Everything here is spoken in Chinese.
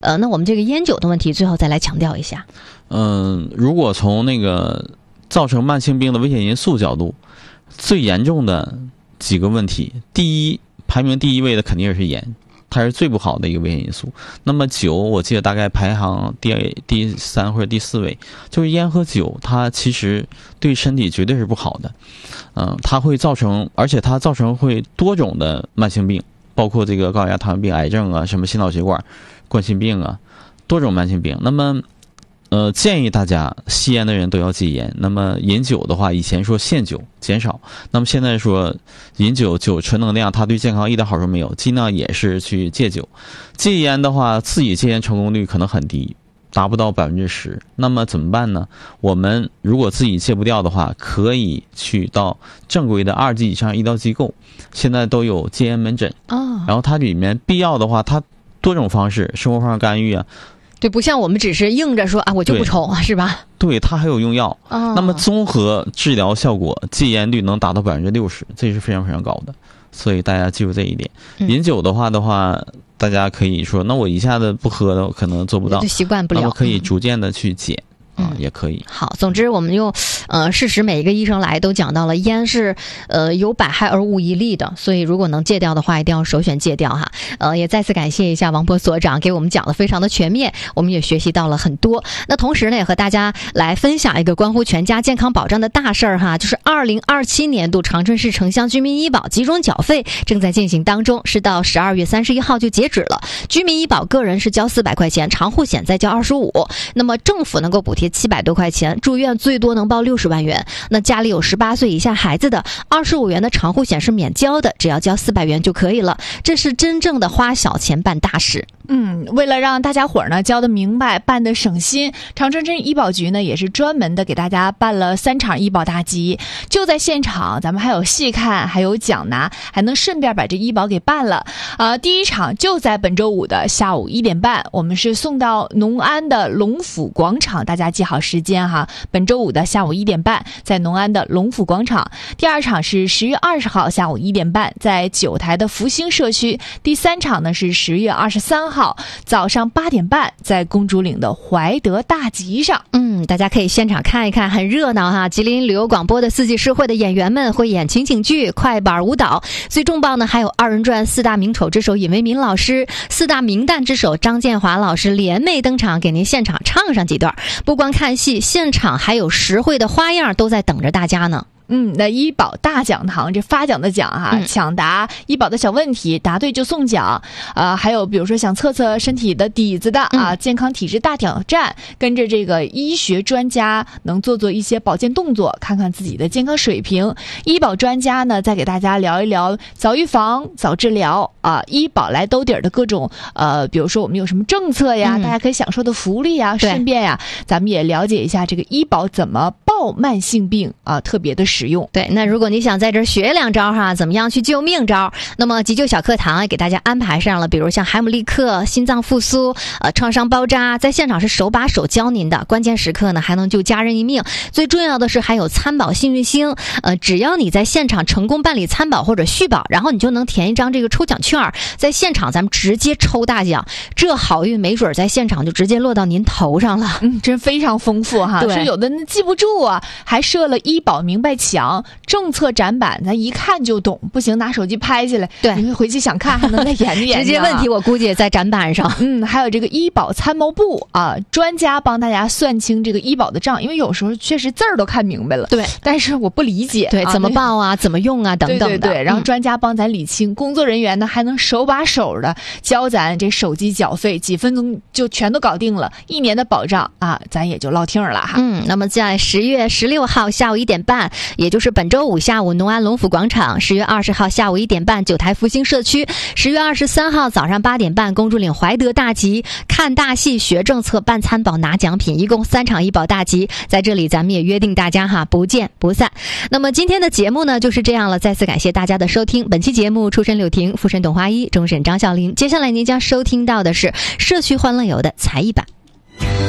那我们这个烟酒的问题最后再来强调一下。 如果从那个造成慢性病的危险因素角度，最严重的几个问题，排名第一位的肯定是烟，它是最不好的一个危险因素。那么酒，我记得大概排行第3或者第4位，就是烟和酒，它其实对身体绝对是不好的。它会造成，而且它造成会多种的慢性病，包括这个高血压、糖尿病、癌症啊，什么心脑血管、冠心病啊，多种慢性病。那么建议大家吸烟的人都要戒烟。那么饮酒的话，以前说限酒减少，那么现在说饮酒纯能量，它对健康一点好处没有，尽量也是去戒酒。戒烟的话，自己戒烟成功率可能很低，达不到10%。那么怎么办呢？我们如果自己戒不掉的话，可以去到正规的2级以上医疗机构，现在都有戒烟门诊。然后它里面必要的话，它多种方式，生活上干预啊。 对，不像我们只是硬着说啊，我就不抽，是吧？ 对，它还有用药。那么综合治疗效果，戒烟率能达到60%，这是非常非常高的。所以大家记住这一点。饮酒的话，大家可以说，那我一下子不喝的，可能做不到， 就习惯不了。 那么可以逐渐的去戒。也可以。 好，总之我们用事实，每一个医生来都讲到了，烟是有百害而无一利的，所以如果能戒掉的话，一定要首选戒掉哈。也再次感谢一下王波所长给我们讲的非常的全面，我们也学习到了很多。那同时呢，也和大家来分享一个关乎全家健康保障的大事儿哈，就是2027年度长春市城乡居民医保集中缴费正在进行当中，是到12月31号就截止了。居民医保个人是交400块钱，长户险再交25，那么政府能够补贴700多块钱，住院最多能报60万元。那家里有18岁以下孩子的，25元的长户险是免交的，只要交400元就可以了。这是真正的花小钱办大事。 为了让大家伙儿呢交得明白，办得省心，长春市医保局呢也是专门的给大家办了3场医保大集，就在现场，咱们还有戏看，还有奖拿，还能顺便把这医保给办了。第一场就在本周五的下午1点半，我们是送到农安的龙府广场，大家记好时间哈，本周五的下午1点半，在农安的龙府广场。第2场是10月20号下午1点半，在九台的福兴社区。第3场呢是10月23号早上8点半，在公主岭的怀德大集上。 大家可以现场看一看，很热闹哈。吉林旅游广播的4季诗会的演员们会演情景剧、快板舞蹈，最重磅呢还有2人转4大名丑之首尹维民老师、4大名旦之首张建华老师联袂登场，给您现场唱上几段。不光看戏，现场还有实惠的花样都在等着大家呢。 那医保大讲堂，这发奖的奖哈，抢答医保的小问题，答对就送奖。还有比如说想测测身体的底子的健康体质大挑战，跟着这个医学专家能做一些保健动作，看看自己的健康水平。医保专家呢再给大家聊一聊早预防、早治疗医保来兜底儿的各种比如说我们有什么政策呀，大家可以享受的福利呀，顺便呀咱们也了解一下这个医保怎么报慢性病特别的实用。 对，那如果你想在这儿学2招哈，怎么样去救命招，那么急救小课堂给大家安排上了，比如像海姆立克、心脏复苏、创伤包扎，在现场是手把手教您的，关键时刻呢还能救家人一命。最重要的是还有参保幸运星，只要你在现场成功办理参保或者续保，然后你就能填一张这个抽奖券，在现场咱们直接抽大奖，这好运没准在现场就直接落到您头上了。 真非常丰富哈。 对， 是有的记不住还设了医保明白墙，政策展板，咱一看就懂，不行拿手机拍下来， 对， 你回去想看还能再研究研究。 直接问题我估计也在展板上。 还有这个医保参谋部专家帮大家算清这个医保的账，因为有时候确实字儿都看明白了， 对， 但是我不理解， 对，怎么报怎么用等等的。 对，然后专家帮咱理清，工作人员呢还能手把手的教咱这手机缴费，几分钟就全都搞定了，1年的保障咱也就落听了哈。 那么在10月16号下午1点半，也就是本周五下午农安龙府广场，10月20号下午1点半九台福兴社区，10月23号早上8点半公主岭怀德大集，看大戏学政策办参保拿奖品，一共3场医保大集，在这里咱们也约定大家哈，不见不散。那么今天的节目呢就是这样了，再次感谢大家的收听。本期节目出身柳婷，副审董花一，终审张笑林。接下来您将收听到的是社区欢乐游的才艺版。